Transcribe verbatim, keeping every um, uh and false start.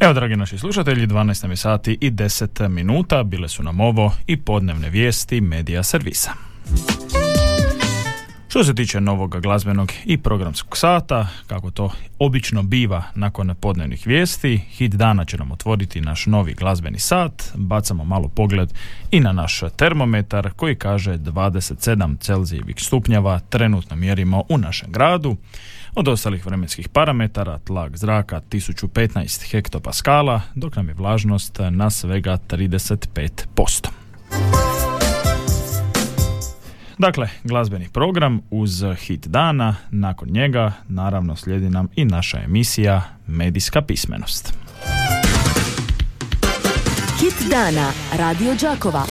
Evo, dragi naši slušatelji, dvanaest nam je sati i deset minuta, bile su nam ovo i podnevne vijesti Medija servisa. Što se tiče novog glazbenog i programskog sata, kako to obično biva nakon podnevnih vijesti, hit dana će nam otvoriti naš novi glazbeni sat. Bacamo malo pogled i na naš termometar koji kaže dvadeset sedam Celzijevih stupnjeva trenutno mjerimo u našem gradu. Od ostalih vremenskih parametara tlak zraka tisuću petnaest hektopaskala, dok nam je vlažnost na svega trideset pet posto. Dakle, glazbeni program uz hit dana, nakon njega naravno slijedi nam i naša emisija Medijska pismenost. Hit dana Radio Đakova.